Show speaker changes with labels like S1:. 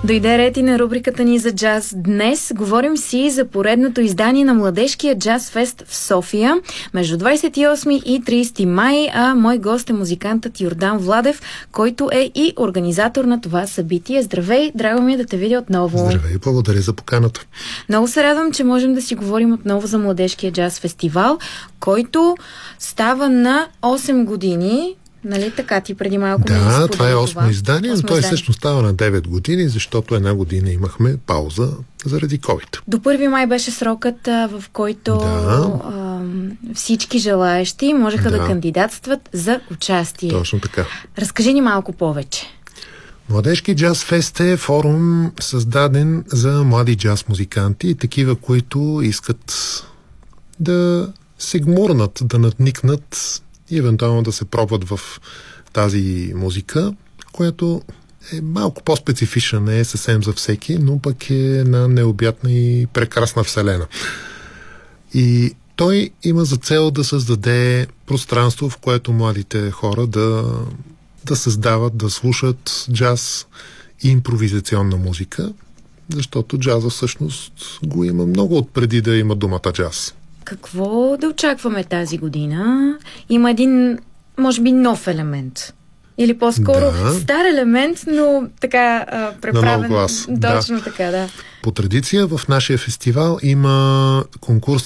S1: Дойде ред и на рубриката ни за джаз. Днес говорим си за поредното издание на Младежкия джаз фест в София между 28 и 30 май, а мой гост е музикантът Йордан Владев, който е и организатор на това събитие. Здравей, драго ми е да те видя отново.
S2: Здравей, благодаря за поканата.
S1: Много се радвам, че можем да си говорим отново за Младежкия джаз фестивал, който става на 8 години. Нали така, ти преди малко
S2: Да, това е 8-о издание, но той всъщност става на 9 години, защото една година имахме пауза заради COVID.
S1: До 1 май беше срокът, в който всички желаещи можеха да кандидатстват за участие.
S2: Точно така.
S1: Разкажи ни малко повече.
S2: Младежки джаз фест е форум, създаден за млади джаз музиканти и такива, които искат да се гмурнат, да надникнат и евентуално да се пробват в тази музика, която е малко по-специфична, не е съвсем за всеки, но пък е една необятна и прекрасна вселена. И той има за цел да създаде пространство, в което младите хора да създават, да слушат джаз и импровизационна музика, защото джаза всъщност го има много отпреди да има думата джаз.
S1: Какво да очакваме тази година? Има един, може би, нов елемент. Или по-скоро стар елемент, но така преправен.
S2: На нов глас.
S1: Точно така, да.
S2: По традиция в нашия фестивал има конкурс